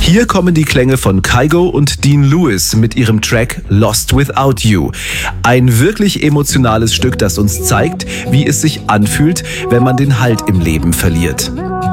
Hier kommen die Klänge von Kygo und Dean Lewis mit ihrem Track Lost Without You. Ein wirklich emotionales Stück, das uns zeigt, wie es sich anfühlt, wenn man den Halt im Leben verliert.